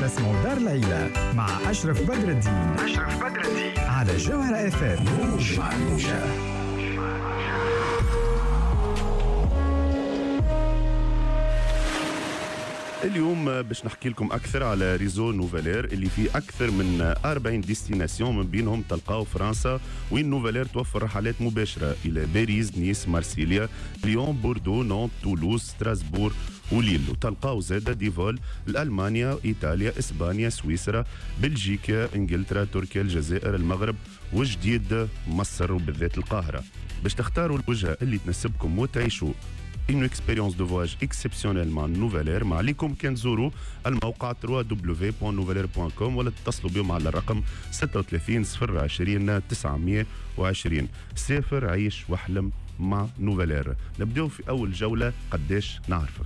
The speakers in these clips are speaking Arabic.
نسمع دار العيلة مع أشرف بدر الدين على جوهرة FM. اليوم باش نحكي لكم أكثر على ريزو نوفالير اللي فيه أكثر من 40 ديستيناسيون، من بينهم تلقاو فرنسا وين نوفالير توفر رحلات مباشرة إلى باريس، نيس، مارسيليا، ليون، بوردو، نونت، تولوز، ستراسبور وليل. وتلقاو زادة ديفول لألمانيا، إيطاليا، إسبانيا، سويسرا، بلجيكا، إنجلترا، تركيا، الجزائر، المغرب وجديد مصر وبالذات القاهرة. باش تختاروا الوجهة اللي تناسبكم وتعيشوا une expérience de voyage exceptionnellement Nouvelair. ما عليكم كان تزوروا الموقع www.nouvelair.com ولا تتصلوا بهم على الرقم 36 020 920. سافر عيش واحلم مع نوفالير. نبدأ في أول جولة. قداش نعرفك؟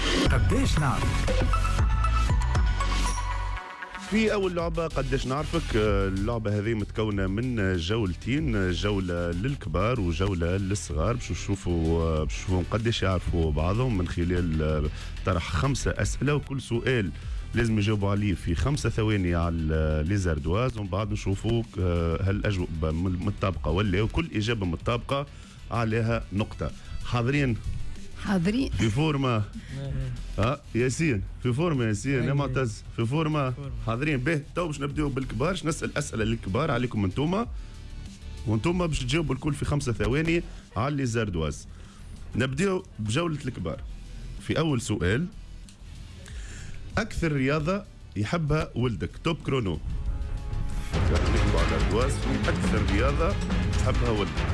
في أول لعبة قداش نعرفك. اللعبة هذه متكونة من جولتين، جولة للكبار وجولة للصغار، باش نشوفوا قداش يعرفوا بعضهم من خلال طرح 5 أسئلة، وكل سؤال لازم يجاوبوا عليه في 5 ثواني على ليزاردواز، ومن بعد نشوفوا هل الأجوبة متطابقة ولا، وكل إجابة متطابقة عليها نقطة. حاضرين في فورما؟ ياسين في فورما؟ ياسين يا معتز في فورما؟ حاضرين. به تو باش نبداو بالكبار. باش نسأل أسئلة للكبار عليكم انتوما، وانتوما باش تجاوبوا الكل في 5 ثواني على لي زاردواز. نبداو بجولة الكبار. في أول سؤال: أكثر رياضة يحبها ولدك؟ توب كرونو. نكتبوا على الزاردواز في أكثر رياضة يحبها ولدك.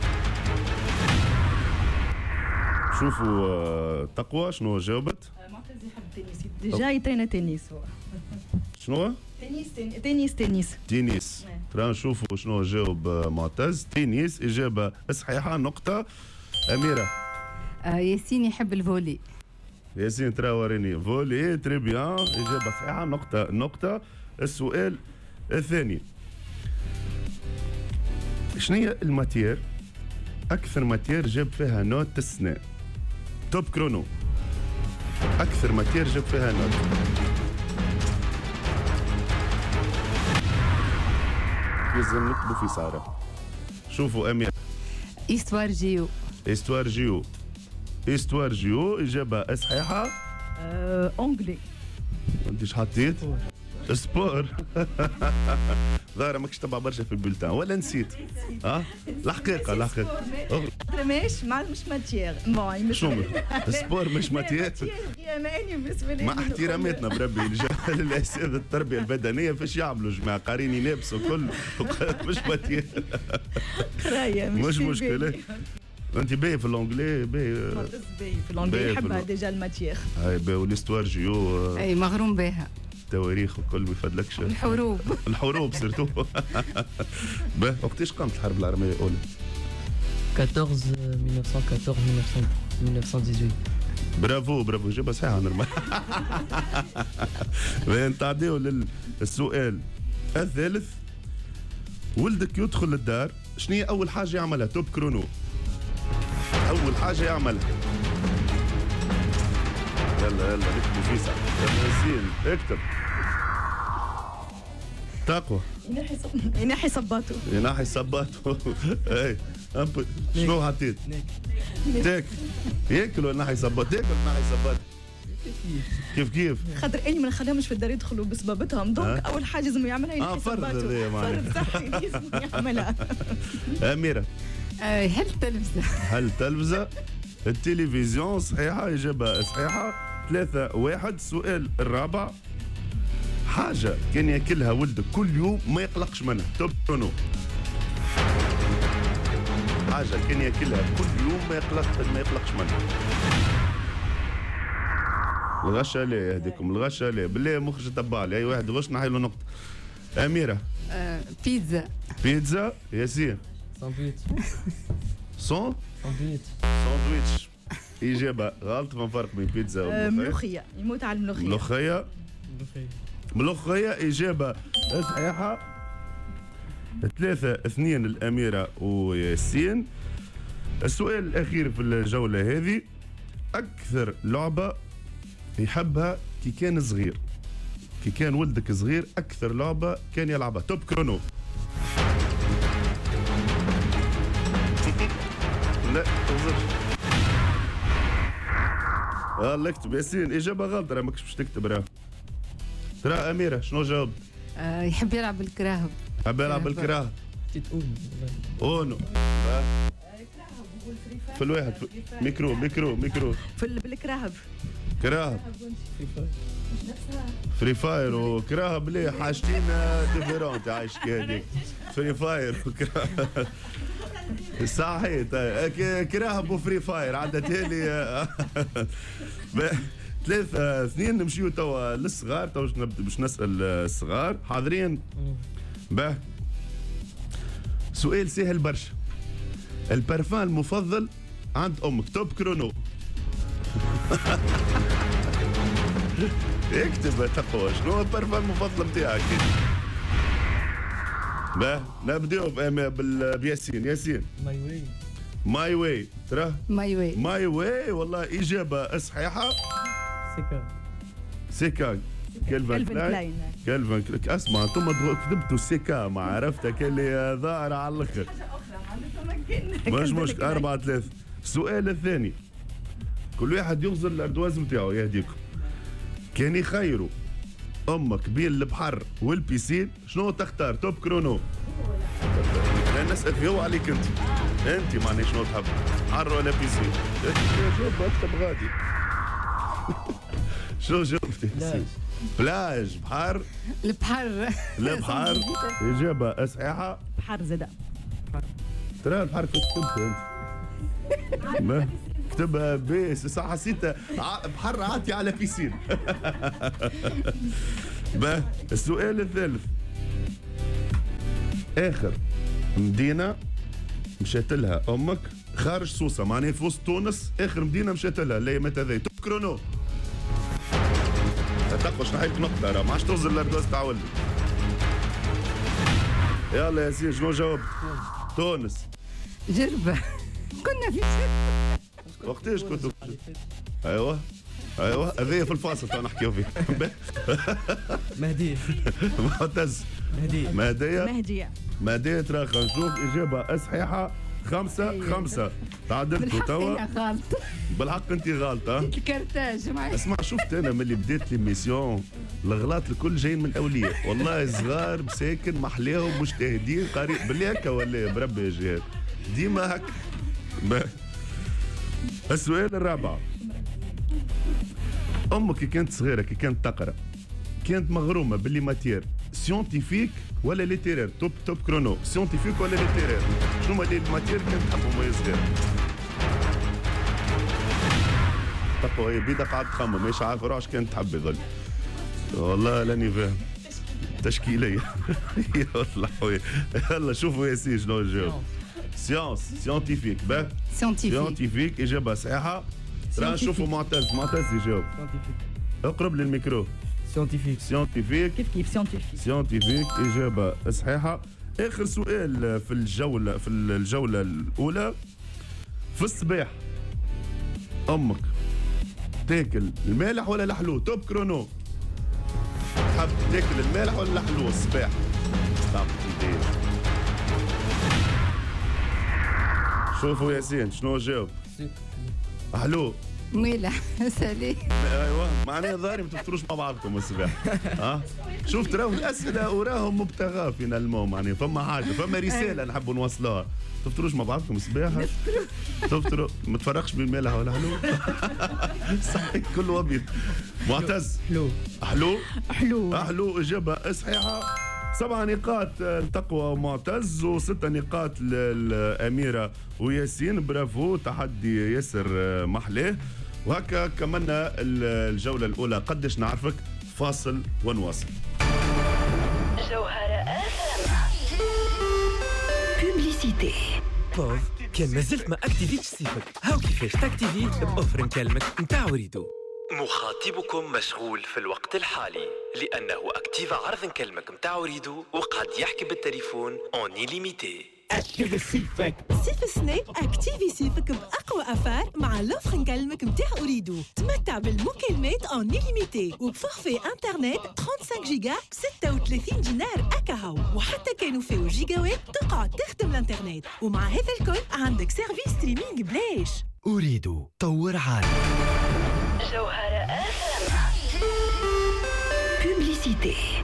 شوفوا تقوى شنو جاوبت؟ معتز يحب التنس، ديجا يترينا تنس. هو شنو؟ تنس. ترى نشوفوا شنو جاوب معتز. تنس إجابة صحيحة، نقطة. أميرة؟ ياسين يحب الفولي. ياسين ترى وريني فولي، تري بيان، إجابة صحيحة، نقطة. السؤال الثاني: شنية الماتير أكثر ماتير جاب فيها نوت السنة؟ توب كرونو. أكثر ماتير جاب فيها نوت. لازم نكتبوا في سارة. شوفوا أمير. إستوار جيو إجابة صحيحة. أونجلي. أنتش حطيت؟ سبور. ظاهرة ماكش تبع برشا في البلتان ولا نسيت؟ الحقيقة مش ماتير. شو السبور مش ماتير؟ مع احتراماتنا بربي الأساتذة التربية البدنية فاش يعملوا جماعة قارين ينافسوا كل مش ماتير. مش مشكلة. انت باهي في الانجلي؟ باهي في الانجلي، يحبها ديجا الماتير. هاي باهي. والاستوار جيو اي مغروم بها. تواريخ وكل ما يفدلكش. الحروب سيرتو. وقتاش قامت الحرب العالمية الأولى؟ 1918. برافو جابها صحيحة نورمال. نتعداو للسؤال الثالث: ولدك يدخل الدار، شنو هي أول حاجة يعملها؟ توب كرونو. أول حاجة يعملها. يلا نكتبوا فيسا. ياسين اكتب. تقوى. ينحي صباطو. اي شنو حطيت؟ تاك. ياكل ولا نحي صباط؟ كيف خاطر اني ما نخليهمش في الدار يدخلوا بسبابتهم، دونك اول حاجه لازم يعملها ينحي صباطو. فرد صحي لازم يعملها. أميرة؟ هل تلفزة. التلفزيون صحيحة، إجابة صحيحة. 3-1. السؤال الرابع: حاجة كان ياكلها ولدك كل يوم ما يقلقش منها؟ توب كرونو. حاجة كان ياكلها كل يوم ما يقلقش منها. الغش عليه يهديكم، الغش عليه بالله، مخرج تبع لي، أي واحد غش نحي له نقطة. أميرة؟ بيتزا. ياسين؟ ساندويتش. إجابة غلط. ما فرق بين بيتزا وملوخية؟ ملوخية. يموت على الملوخية. ملوخية إجابة صحيحة. 3-2 الأميرة وياسين. السؤال الأخير في الجولة هذه: أكثر لعبة يحبها كي كان صغير؟ كي كان ولدك صغير أكثر لعبة كان يلعبها. توب كرونو. لا توزرش. يلا اكتب ياسين. إجابة غلط، راه ماكش باش تكتب راه. ترى أميرة شنو جاوب؟ يحب يلعب بالكراهب. يحب يلعب بالكراهب. اونو. في الواحد ميكرو بالكراهب. كراهب. فري فاير وكراهب ليه حاجتين ديفيرونت عايش هذيك. فري فاير وكراهب صحيح. كراهب وفري فاير عدتها لي. 3-2 نمشيو توا للصغار. توا باش نسال الصغار حاضرين. باه سؤال سهل برشا. البارفان المفضل عند امك. توب كرونو. اكتب تقوى شنو هو البارفان المفضل نتاعك. باه نبداو بياسين. ياسين ماي واي. ترى ماي واي والله اجابه صحيحه. سيكا كلفن كلاين. اسمع انتم كتبتوا سيكا ما عرفتك اللي ظاهره على الاخر. مش مشكل. 4-3. السؤال الثاني كل واحد يغزر الاردواز نتاعو يهديكم. كان يخيروا امك بين البحر والبيسين شنو تختار؟ توب كرونو. لا نسال فيه هو عليك انت معني شنو تحب بحر ولا بيسين؟ شوف اكتب غادي. شنو جاوبتي؟ بلاج. بحر. البحر اجابه صحيحه. بحر زاد. ترى البحر كتبتها انت. كتبها بيس صح. حسيت بحر عاتي على بيسين. السؤال الثالث. اخر مدينه مشات لها امك خارج سوسه معناها في وسط تونس. اخر مدينه مشات لها اللي متى ذي. توب كرونو. تقوى شنحيك نقطه راه ما عادش توصل للاردواز تاع ولدك. يلا ياسين شنو جاوبت؟ تونس. جربة. كنا في جربة. وقتاش كنتوا؟ ايوه هذايا في الفاصل تو نحكيو فيه. مهدية. معتز. مهدية ترى خلينا نشوف اجابة صحيحة. 5-5 تعادلتوا توا. غلط بالحق انت غلطة. الكرتاج معي. اسمع شفت انا ملي بديت ليميسيون الغلط الكل جايين من الاولياء والله. صغار مساكن محلاهم مجتهدين قريب باللي هكا ولا بربي يا جهاد ديما هكا. السؤال الرابع. امك كي كانت صغيره كي كانت تقرا كانت مغرومه باللي ماتير سيونتيفيك ولا ليتيرير؟ توب كرونو. سيونتيفيك ولا ليتيرير؟ شنو هما اللي الماتير كانت تحبهم وهي صغيره؟ تقوى هي بيدا قاعد تخمم مش عارف روحش كانت تحب يظل. والله لاني فاهم تشكيليه. يلا شوفوا ياسين شنو الجواب. سيونتيفيك. سيونتيفيك اجابه صحيحه. راه نشوفوا معتز يجاوب. اقرب للميكرو. سيونتيفيك كيف سيونتيفيك اجابه صحيحه. اخر سؤال في الجوله الاولى. في الصباح امك تاكل المالح ولا الحلو؟ توب كرونو. تحب تاكل المالح ولا الحلو الصباح؟ شوفوا ياسين شنو جاوب. حلو. مالح. سلام. ايوه معناها ظاهر ما تفطروش مع بعضكم الصباح. شوف تراهم الاسئله وراهم مبتغاه فينا المهم معناها فما حاجه فما رساله نحبوا نوصلوها. تفطروش مع بعضكم الصباح؟ تفطروا ما تفرقش بين مالح ولا حلو. صحيح كله ابيض. معتز. حلو اجابه صحيحه. 7 نقاط لتقوى ومعتز و6 نقاط للأميرة وياسين. برافو تحدي ياسر محلاه. وهكا كملنا الجولة الأولى. قدش نعرفك. فاصل ونواصل. جوهرة بوبليسيتي. بوف كان مازلت ما اكتيفيتش سيفك. هاو كيفاش تاكتيفي بأوفر نكلمك نتاع وريدو. مخاطبكم مشغول في الوقت الحالي لأنه أكتيف عرض نكلمك متاع وريدو وقاعد يحكي بالتليفون اون ليميتي. اكتيفي سيفك. صيف السنة اكتيفي سيفك بأقوى أفار مع لوفر نكلمك متاع أريدو. تمتع بالمكالمات اون ليميتي وبفورفي انترنت 35 جيجا ب 36 دينار أكاهو، وحتى كانوا فيه جيجاوات تقعد تخدم الانترنت، ومع هذا الكل عندك سيرفيس ستريمينج بلاش. أريدو طور عالم. جوهرة FM. Publicité.